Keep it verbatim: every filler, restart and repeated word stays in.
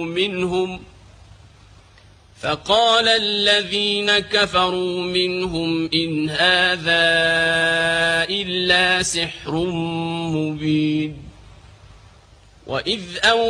منهم فقال الذين كفروا منهم إن هذا إلا سحر مبين. وإذ أو